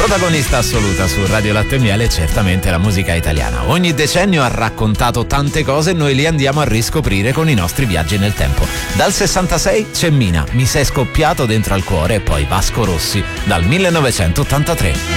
Protagonista assoluta su Radio Latte e Miele è certamente la musica italiana. Ogni decennio ha raccontato tante cose e noi li andiamo a riscoprire con i nostri viaggi nel tempo. Dal 66 c'è Mina, Mi sei scoppiato dentro al cuore, e poi Vasco Rossi dal 1983.